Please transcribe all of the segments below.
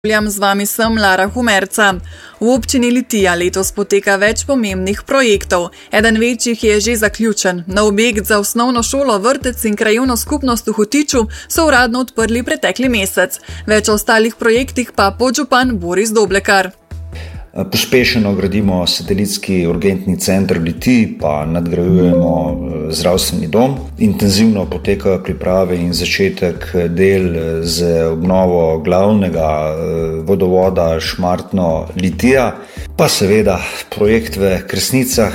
Z vami sem Lara Humerca. V občini Litija letos poteka več pomembnih projektov. Eden večjih je že zaključen. Na objekt za osnovno šolo, vrtec in krajevno skupnost v Hotiču so uradno odprli pretekli mesec. Več o ostalih projektih pa podžupan Boris Doblekar. Pospešeno gradimo satelitski urgentni center v Litiji, pa nadgrajujemo zdravstveni dom. Intenzivno potekajo priprave in začetek del z obnovo glavnega vodovoda Šmartno-Litija, pa seveda projekt v Kresnicah,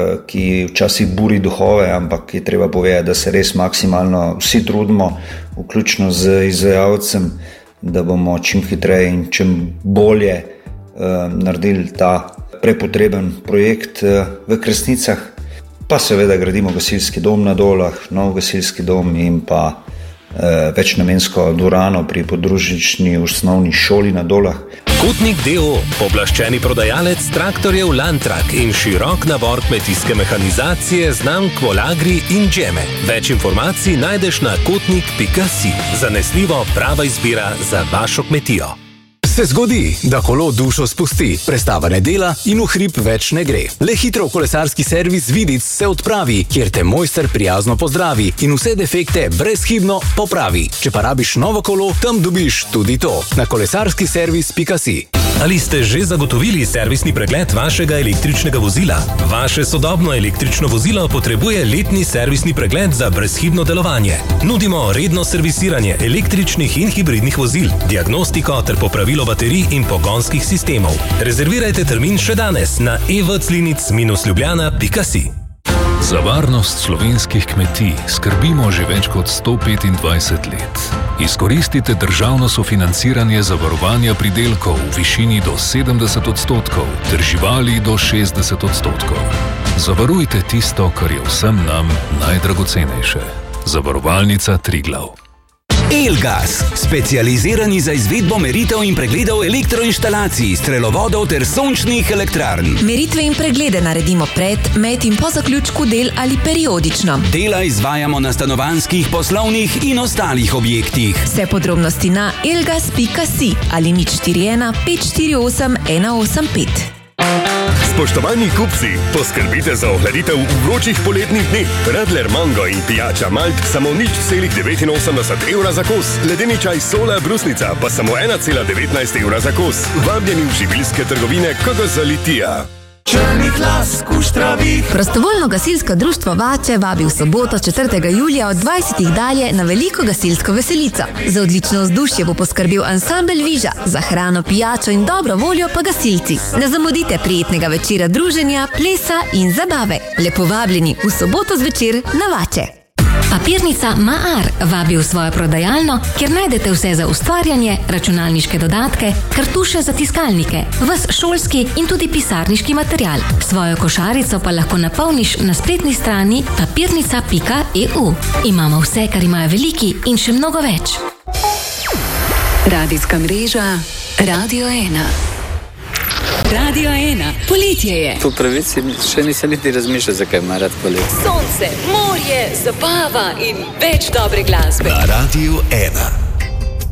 ki včasih buri duhove, ampak je treba povedati, da se res maksimalno vsi trudimo, vključno z izvajalcem, da bomo čim hitreje in čim bolje naredili ta prepotreben projekt v Kresnicah, pa seveda gradimo gasilski dom na Dolah, nov gasilski dom in pa večnamensko dvorano pri podružnični osnovni šoli na Dolah. Kotnik d.o., pooblaščeni prodajalec traktorjev Landtrak in širok nabor kmetijske mehanizacije znamk Volagri in Džeme. Več informacij najdeš na kotnik.si. Zanesljivo prava izbira za vašo kmetijo. Se zgodi, da kolo dušo spusti, prestava ne dela in v hrib več ne gre. Le hitro kolesarski servis Vidic se odpravi, kjer te mojster prijazno pozdravi in vse defekte brezhibno popravi. Če pa rabiš novo kolo, tam dobiš tudi to. Na kolesarskiservis.si. Ali ste že zagotovili servisni pregled vašega električnega vozila? Vaše sodobno električno vozilo potrebuje letni servisni pregled za brezhibno delovanje. Nudimo redno servisiranje električnih in hibridnih vozil, diagnostiko ter popravilo baterij in pogonskih sistemov. Rezervirajte termin še danes na evclinic-ljubljana.si. Za varnost slovenskih kmetij skrbimo že več kot 125 let. Izkoristite državno sofinanciranje zavarovanja pridelkov v višini do 70% ter živali do 60%. Zavarujte tisto, kar je vsem nam najdragocenejše. Zavarovalnica Triglav. Elgas, specializirani za izvedbo meritev in pregledov elektroinštalacij, strelovodov ter sončnih elektrarn. Meritve in preglede naredimo pred, med in po zaključku del ali periodično. Dela izvajamo na stanovanjskih, poslovnih in ostalih objektih. Vse podrobnosti na elgas.si ali 041 548 185. Spoštovani kupci, poskrbite za ohladitev v vročih poletnih dneh. Radler Mango in pijača Malt samo 0,89 evra za kos. Ledeni čaj Sola Brusnica pa samo 1,19 evra za kos. Vabljeni v živilske trgovine KGZ Litija. Prostovoljno gasilsko društvo Vače vabi v soboto 4. julija od 20. dalje na veliko gasilsko veselico. Za odlično vzdušje bo poskrbel ansambel Viža, za hrano, pijačo in dobro voljo pa gasilci. Ne zamudite prijetnega večera druženja, plesa in zabave. Lepo vabljeni v soboto zvečer na Vače. Papirnica Maar vabi v svojo prodajalno, kjer najdete vse za ustvarjanje, računalniške dodatke, kartuše za tiskalnike, ves šolski in tudi pisarniški material. Svojo košarico pa lahko napolniš na spletni strani papirnica.eu. Imamo vse, kar imajo veliki in še mnogo več. Radijska mreža Radio 1. Radio 1. Poletje je. Po pravici še nisem niti razmišljal, zakaj ima rad poletje. Sonce, morje, zabava in več dobre glasbe. Na Radio 1.